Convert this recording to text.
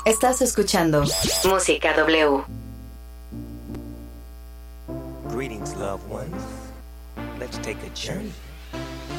Estás escuchando Música W. Greetings, loved ones. Let's take a journey